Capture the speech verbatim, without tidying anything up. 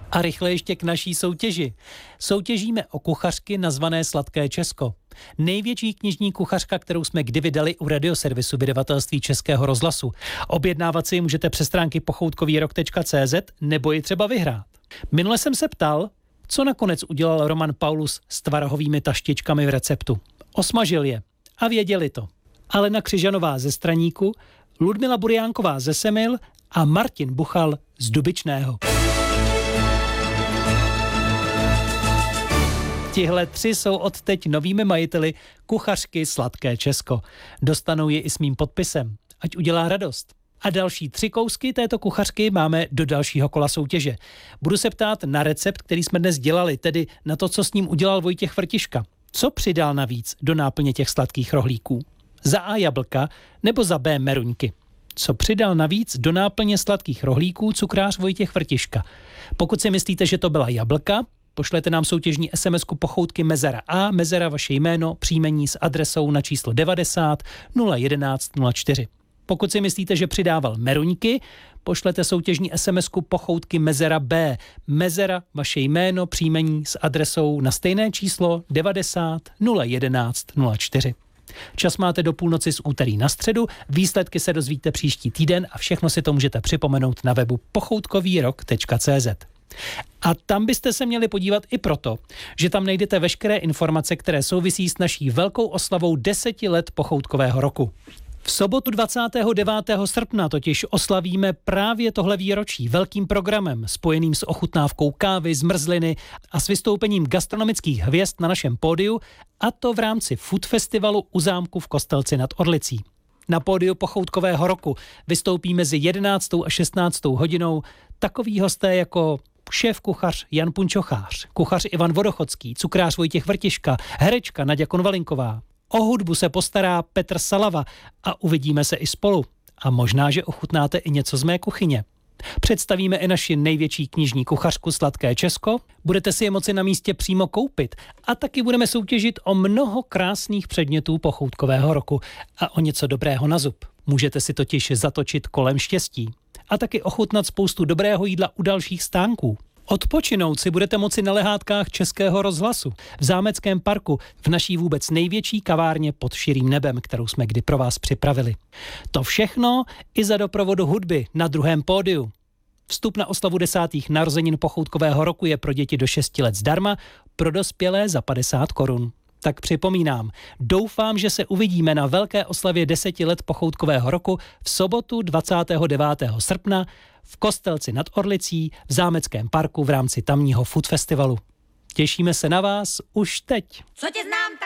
A rychle ještě k naší soutěži. Soutěžíme o kuchařky nazvané Sladké Česko. Největší knižní kuchařka, kterou jsme kdy vydali u radioservisu vydavatelství Českého rozhlasu. Objednávat si ji můžete přes stránky pochoutkovýrok tečka cé zet nebo ji třeba vyhrát. Minule jsem se ptal, co nakonec udělal Roman Paulus s tvarohovými taštičkami v receptu. Osmažil je a věděli to. Alena Křižanová ze Straníku, Ludmila Buriánková ze Semil a Martin Buchal z Dubičného. Tihle tři jsou odteď novými majiteli kuchařky Sladké Česko. Dostanou je i s mým podpisem, ať udělá radost. A další tři kousky této kuchařky máme do dalšího kola soutěže. Budu se ptát na recept, který jsme dnes dělali, tedy na to, co s ním udělal Vojtěch Vrtiška. Co přidal navíc do náplně těch sladkých rohlíků? Za A jablka nebo za B meruňky? Co přidal navíc do náplně sladkých rohlíků cukrář Vojtěch Vrtiška? Pokud si myslíte, že to byla jablka, pošlete nám soutěžní es em esku pochoutky mezera A, mezera vaše jméno, příjmení s adresou na číslo devadesát nula jedenáct nula čtyři. Pokud si myslíte, že přidával meruňky, pošlete soutěžní es em esku pochoutky mezera B, mezera vaše jméno, příjmení s adresou na stejné číslo devadesát nula jedenáct nula čtyři. Čas máte do půlnoci z úterý na středu, výsledky se dozvíte příští týden a všechno si to můžete připomenout na webu pochoutkovýrok tečka cé zet. A tam byste se měli podívat i proto, že tam najdete veškeré informace, které souvisí s naší velkou oslavou deseti let pochoutkového roku. V sobotu dvacátého devátého srpna totiž oslavíme právě tohle výročí velkým programem spojeným s ochutnávkou kávy, zmrzliny a s vystoupením gastronomických hvězd na našem pódiu, a to v rámci Food Festivalu u zámku v Kostelci nad Orlicí. Na pódiu pochoutkového roku vystoupí mezi jedenáctou a šestnáctou hodinou takový hosté jako šéf kuchař Jan Punčochář, kuchař Ivan Vodochodský, cukrář Vojtěch Vrtiška, herečka Naďa Konvalinková. O hudbu se postará Petr Salava a uvidíme se i spolu. A možná, že ochutnáte i něco z mé kuchyně. Představíme i naši největší knižní kuchařku Sladké Česko, budete si je moci na místě přímo koupit a taky budeme soutěžit o mnoho krásných předmětů pochoutkového roku a o něco dobrého na zub. Můžete si totiž zatočit kolem štěstí a taky ochutnat spoustu dobrého jídla u dalších stánků. Odpočinout si budete moci na lehátkách Českého rozhlasu, v Zámeckém parku, v naší vůbec největší kavárně pod širým nebem, kterou jsme kdy pro vás připravili. To všechno i za doprovodu hudby na druhém pódiu. Vstup na oslavu desátých narozenin pochoutkového roku je pro děti do šesti let zdarma, pro dospělé za padesát korun. Tak připomínám, doufám, že se uvidíme na velké oslavě deseti let pochoutkového roku v sobotu dvacátého devátého srpna v Kostelci nad Orlicí v Zámeckém parku v rámci tamního Food Festivalu. Těšíme se na vás už teď. Co tě znám, tak